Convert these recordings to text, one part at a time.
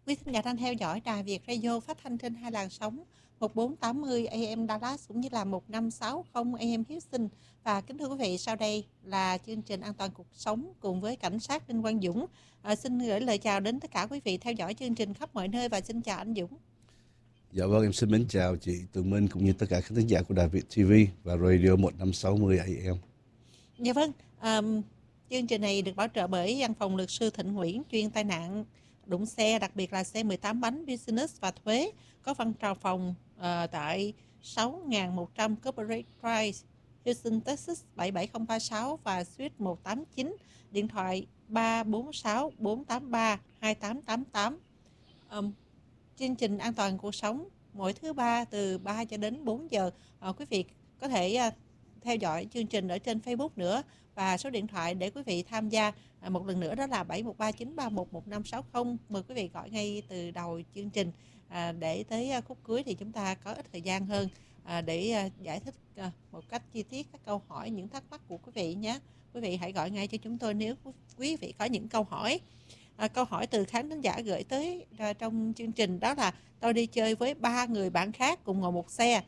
Quý thính giả đang theo dõi Đài Việt Radio phát thanh trên hai làn sóng 1480 AM Dallas cũng như là 1560 AM Houston. Và kính thưa quý vị, sau đây là chương trình An toàn cuộc sống cùng với cảnh sát Đinh Quang Dũng. Xin gửi lời chào đến tất cả quý vị theo dõi chương trình khắp mọi nơi và xin chào anh Dũng. Dạ vâng, em xin mến chào chị Tường Minh cũng như tất cả khán thính giả của Đài Việt TV và Radio 1560 AM. Dạ vâng, chương trình này được bảo trợ bởi Văn phòng Luật sư Thịnh Nguyễn chuyên tai nạn đụng xe, đặc biệt là xe 18 bánh Business và thuế, có văn phòng tại 6100 Corporate Drive, Houston, Texas 77036 và Suite 189, điện thoại 346 483 2888. Chương trình An toàn cuộc sống mỗi thứ ba từ 3 cho đến 4 giờ. Quý vị có thể theo dõi chương trình ở trên Facebook nữa, và số điện thoại để quý vị tham gia một lần nữa đó là 713-931-1560. Mời quý vị gọi ngay từ đầu chương trình để tới khúc cuối thì chúng ta có ít thời gian hơn để giải thích một cách chi tiết các câu hỏi, những thắc mắc của quý vị nhé. Quý vị hãy gọi ngay cho chúng tôi nếu quý vị có những câu hỏi. Câu hỏi từ khán thính giả gửi tới trong chương trình đó là: tôi đi chơi với 3 người bạn khác cùng ngồi một xe,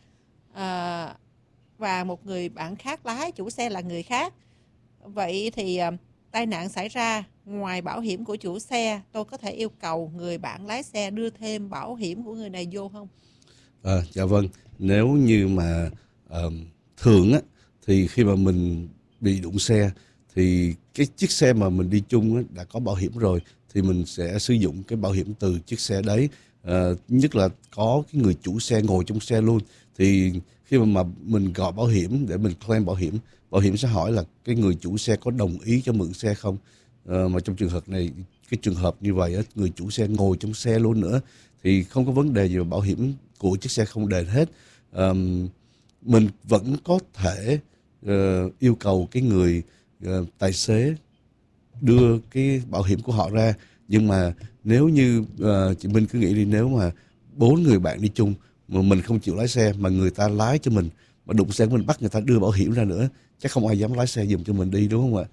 và một người bạn khác lái, chủ xe là người khác. Vậy thì tai nạn xảy ra, ngoài bảo hiểm của chủ xe, tôi có thể yêu cầu người bạn lái xe đưa thêm bảo hiểm của người này vô không? Dạ vâng, nếu như mà thường á, thì khi mà mình bị đụng xe thì cái chiếc xe mà mình đi chung á, đã có bảo hiểm rồi thì mình sẽ sử dụng cái bảo hiểm từ chiếc xe đấy. Nhất là có cái người chủ xe ngồi trong xe luôn, thì khi mà mình gọi bảo hiểm để mình claim bảo hiểm sẽ hỏi là cái người chủ xe có đồng ý cho mượn xe không. Mà trong trường hợp này, cái trường hợp như vậy á, người chủ xe ngồi trong xe luôn nữa thì không có vấn đề gì mà bảo hiểm của chiếc xe không đền hết. Mình vẫn có thể yêu cầu cái người tài xế đưa cái bảo hiểm của họ ra, nhưng mà nếu như chị Minh cứ nghĩ đi, nếu mà 4 người bạn đi chung mà mình không chịu lái xe mà người ta lái cho mình, mà đụng xe của mình bắt người ta đưa bảo hiểm ra nữa, chắc không ai dám lái xe giùm cho mình đi, đúng không ạ?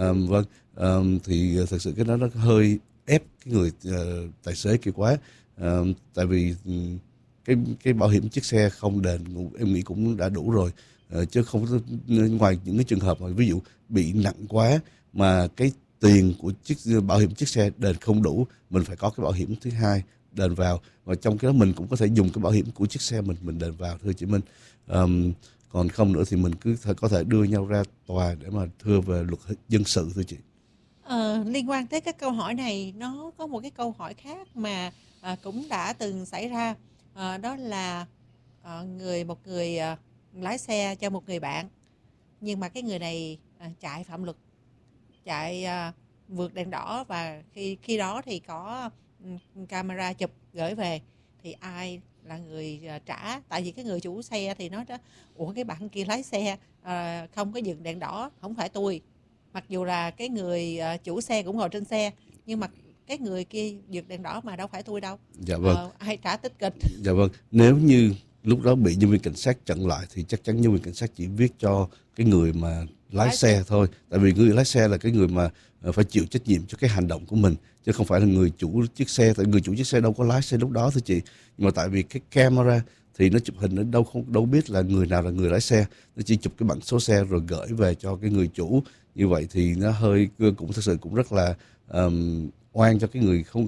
Vâng, thì thật sự cái đó nó hơi ép cái người tài xế kia quá. Tại vì cái bảo hiểm chiếc xe không đền em nghĩ cũng đã đủ rồi, chứ không ngoài những cái trường hợp mà ví dụ bị nặng quá mà cái tiền của bảo hiểm chiếc xe đền không đủ, mình phải có cái bảo hiểm thứ hai đền vào, và trong cái đó mình cũng có thể dùng cái bảo hiểm của chiếc xe mình đền vào, thưa chị Minh. Còn không nữa thì mình cứ có thể đưa nhau ra tòa để mà thưa về luật dân sự, thưa chị. Liên quan tới cái câu hỏi này, nó có một cái câu hỏi khác mà cũng đã từng xảy ra. Đó là một người lái xe cho một người bạn, nhưng mà cái người này chạy phạm luật, chạy vượt đèn đỏ, và khi đó thì có camera chụp gửi về, thì ai là người trả? Tại vì cái người chủ xe thì nói đó: ủa, cái bạn kia lái xe không có dừng đèn đỏ, không phải tôi. Mặc dù là cái người chủ xe cũng ngồi trên xe, nhưng mà cái người kia vượt đèn đỏ mà đâu phải tôi đâu. Dạ vâng. Ai trả tích kịch? Dạ vâng, nếu như lúc đó bị nhân viên cảnh sát chặn lại thì chắc chắn nhân viên cảnh sát chỉ viết cho cái người mà lái xe thôi. Tại vì người lái xe là cái người mà phải chịu trách nhiệm cho cái hành động của mình, chứ không phải là người chủ chiếc xe. Tại người chủ chiếc xe đâu có lái xe lúc đó, thưa chị. Nhưng mà tại vì cái camera thì nó chụp hình, nó đâu biết là người nào là người lái xe, nó chỉ chụp cái bảng số xe rồi gửi về cho cái người chủ. Như vậy thì nó hơi cũng thực sự cũng rất là oan cho cái người không